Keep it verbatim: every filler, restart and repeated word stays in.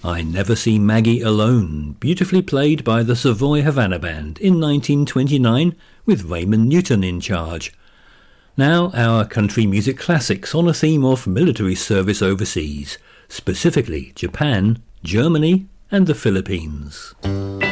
I Never See Maggie Alone, beautifully played by the Savoy Havana Band in nineteen twenty-nine with Raymond Newton in charge. Now our country music classics on a theme of military service overseas, specifically Japan, Germany and the Philippines.